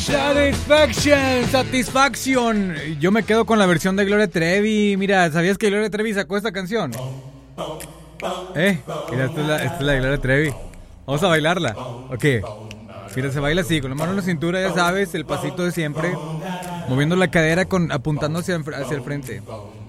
Satisfaction. Yo me quedo con la versión de Gloria Trevi. Mira, ¿sabías que Gloria Trevi sacó esta canción? Mira, esta es la de Gloria Trevi. Vamos a bailarla. Ok. Mira, se baila así, con la mano en la cintura, ya sabes, el pasito de siempre. Moviendo la cadera apuntando hacia el frente.